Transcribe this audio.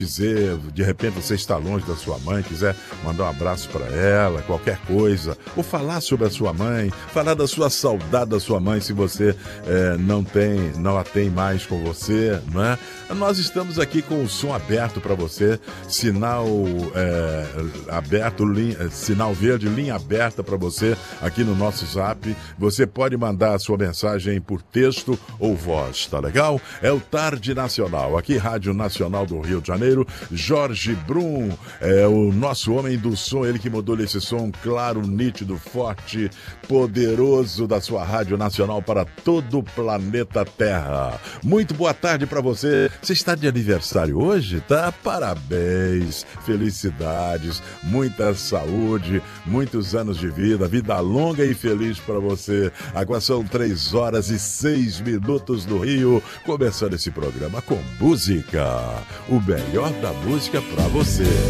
dizer, de repente você está longe da sua mãe, quiser mandar um abraço para ela, qualquer coisa, ou falar sobre a sua mãe, falar da sua saudade da sua mãe, se você não a tem mais com você, não é? Nós estamos aqui com o som aberto para você, sinal aberto, sinal verde, linha aberta para você aqui no nosso Zap. Você pode mandar a sua mensagem por texto ou voz, tá legal? É o Tarde Nacional, aqui Rádio Nacional do Rio de Janeiro. Jorge Brum é o nosso homem do som, ele que modula esse som claro, nítido, forte, poderoso da sua Rádio Nacional para todo o planeta Terra. Muito boa tarde para você. Você está de aniversário hoje, tá? Parabéns, felicidades, muita saúde, muitos anos de vida, vida longa e feliz para você. Agora são 3h06 no Rio, começando esse programa com música. O melhor da música pra você.